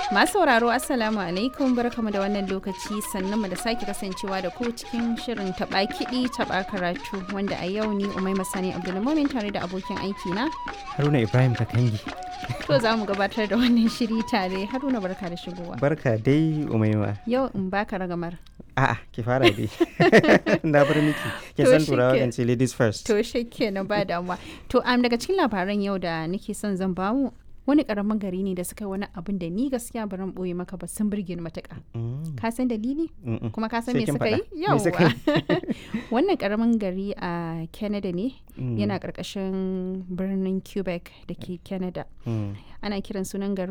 Masu sauraro Assalamu alaikum barkamu da wannan lokaci sannan mu da sake kasancewa da ku cikin shirin taɓa kiɗi taɓa karatu wanda a yau ni Umaima Sani Abdulmumin tare da abokin aiki na Haruna Ibrahim Kakangi. To za mu gabatar da wannan shiri tare. Haruna barka da shigowa. Barka dai Umaima. Yau in baka ragamar. A'a ki fara dai. Na bar miki. Kin san turawa kan ce ladies first. To shikenan ba damuwa. To daga cikin labaran yau da nake son zan bamu wani karamin gari ne da suka yi wani abin da ni gaskiya baran boye maka ba sun burge ni matuƙa. Ka san dalili? Kuma ka san me suka yi? Yawwa. Wannan karamin gari a Canada ne yana ƙarƙashin birnin Quebec da ke Canada. Ana kiran sunan garin